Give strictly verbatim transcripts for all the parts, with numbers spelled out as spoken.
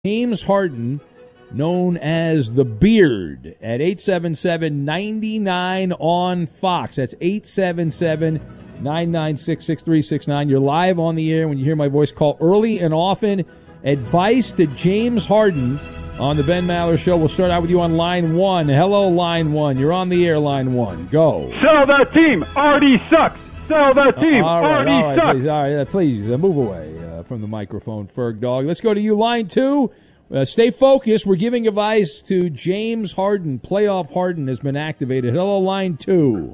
James Harden, known as the Beard, at eight seven seven, nine nine on Fox. That's eight seven seven, nine nine six, six three six nine. You're live on the air when you hear my voice. Call early and often. Advice to James Harden on the Ben Maller Show. We'll start out with you on line one. Hello, line one. You're on the air, line one. Go. Sell that team. Artie sucks. Sell that team. Uh, all right, Artie all right, sucks. Please, all right, uh, please uh, move away uh, from the microphone, Ferg Dog. Let's go to you, line two. Uh, stay focused. We're giving advice to James Harden. Playoff Harden has been activated. Hello, line two.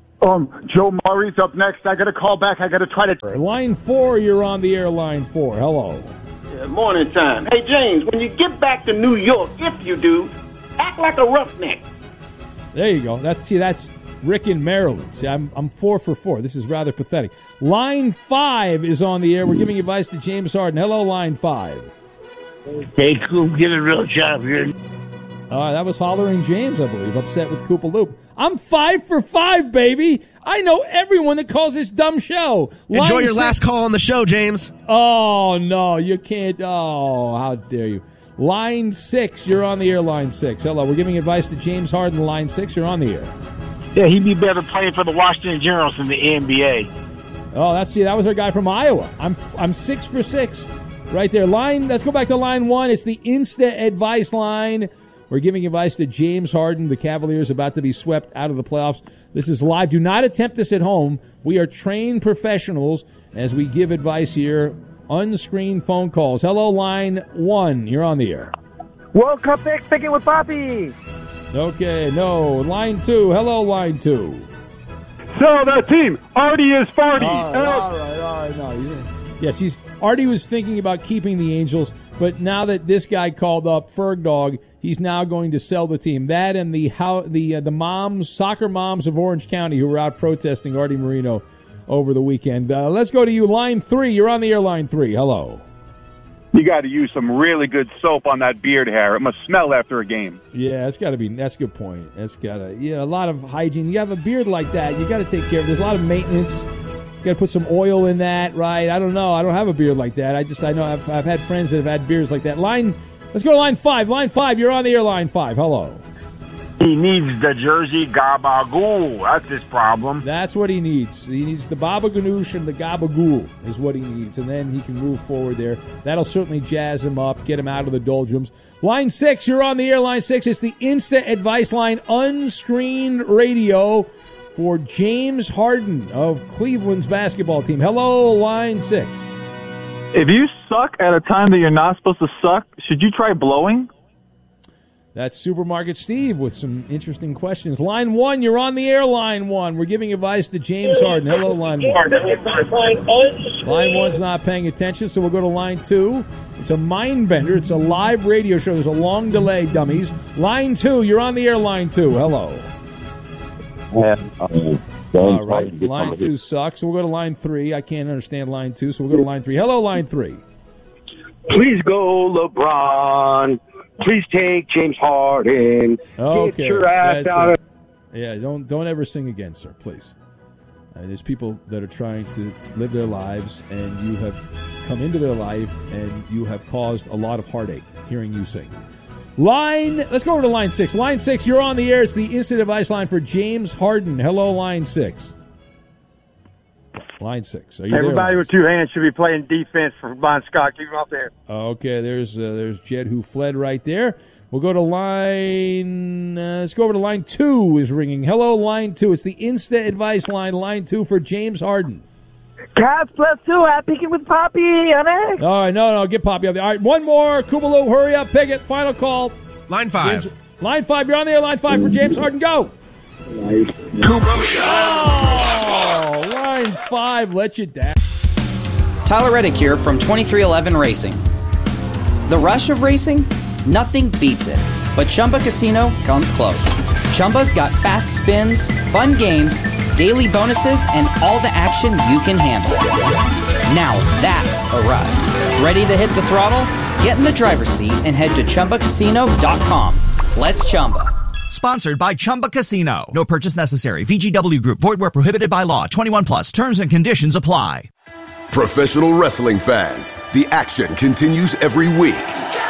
Um, Joe Murray's up next. I got to call back. I got to try to. Line four, you're on the air, line four. Hello. Yeah, morning time. Hey, James, when you get back to New York, if you do, act like a roughneck. There you go. That's see, that's Rick in Maryland. See, I'm I'm four for four. This is rather pathetic. Line five is on the air. We're giving advice to James Harden. Hello, line five. Hey, Coop, get a real job here. Uh, that was Hollering James, I believe, upset with Koopa Loop. I'm five for five, baby. I know everyone that calls this dumb show. Line Enjoy your six. last call on the show, James. Oh, no, you can't. Oh, how dare you. Line six, you're on the air, line six. Hello, we're giving advice to James Harden, line six, you're on the air. Yeah, he'd be better playing for the Washington Generals than the N B A. Oh, that's see, that was our guy from Iowa. I'm I'm six for six right there. Line, let's go back to line one. It's the Insta advice line. We're giving advice to James Harden. The Cavaliers about to be swept out of the playoffs. This is live. Do not attempt this at home. We are trained professionals as we give advice here. Unscreened phone calls. Hello, line one. You're on the air. World Cup pick, pick it with Poppy. Okay, no. Line two. Hello, line two. Sell that team. Artie is farty. All right, all right, all right. No, you didn't. Yes, he's Artie was thinking about keeping the Angels, but now that this guy called up Ferg Dog, he's now going to sell the team. That and the how the uh, the moms, soccer moms of Orange County who were out protesting Artie Moreno over the weekend. Uh, let's go to you, line three. You're on the air, line three. Hello. You got to use some really good soap on that beard hair. It must smell after a game. Yeah, that's got to be. That's a good point. That's got to. Yeah, a lot of hygiene. You have a beard like that, you got to take care of it. There's a lot of maintenance. You got to put some oil in that, right? I don't know. I don't have a beard like that. I just I know I've I've had friends that have had beards like that. Line. Let's go to line five. Line five. You're on the air. Line five. Hello. He needs the jersey gabagool. That's his problem. That's what he needs. He needs the Baba Ganoush and the Gabagool is what he needs, and then he can move forward there. That'll certainly jazz him up, get him out of the doldrums. Line six, you're on the air. Line six, it's the Insta Advice Line unscreened radio for James Harden of Cleveland's basketball team. Hello, line six. If you suck at a time that you're not supposed to suck, should you try blowing? That's Supermarket Steve with some interesting questions. Line one, you're on the air, line one. We're giving advice to James Harden. Hello, line one. Line one's not paying attention, so we'll go to line two. It's a mind bender. It's a live radio show. There's a long delay, dummies. Line two, you're on the air, line two. Hello. Yeah, um, All right, line two sucks. So we'll go to line three. I can't understand line two, so we'll go to line three. Hello, line three. Please go, LeBron. Please take James Harden. Okay. Get your ass That's out it. of Yeah, don't don't ever sing again, sir, please. Uh, there's people that are trying to live their lives, and you have come into their life, and you have caused a lot of heartache hearing you sing. Line, let's go over to line six. Line six, you're on the air. It's the instant advice line for James Harden. Hello, line six. Line six. Are you Everybody there, with two hands should be playing defense for Bon Scott. Keep him up there. Okay, there's uh, there's Jed who fled right there. We'll go to line. Uh, let's go over to line two. Is ringing. Hello, line two. It's the Insta Advice line. Line two for James Harden. Cavs plus two. I'm picking with Poppy on it. All right, no, no, get Poppy up there. All right, one more. Kubaloo, hurry up, pick it. Final call. Line five. James, line five. You're on the air. Line five for James Harden. Go. Oh, line five. Let you down. Tyler Reddick here from twenty-three eleven Racing. The rush of racing? Nothing beats it. But Chumba Casino comes close. Chumba's got fast spins, fun games, daily bonuses, and all the action you can handle. Now that's a ride. Ready to hit the throttle? Get in the driver's seat and head to Chumba Casino dot com. Let's Chumba. Sponsored by Chumba Casino. No purchase necessary. V G W Group. Void where prohibited by law. twenty-one plus. Terms and conditions apply. Professional wrestling fans, the action continues every week.